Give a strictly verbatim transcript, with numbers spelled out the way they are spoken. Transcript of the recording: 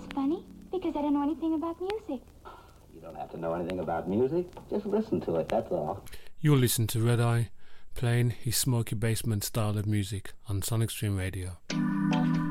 funny, because I don't know anything about music. You don't have to know anything about music. Just listen to it, that's all. You'll listen to Red Eye playing his smoky basement style of music on Sonic Stream Radio.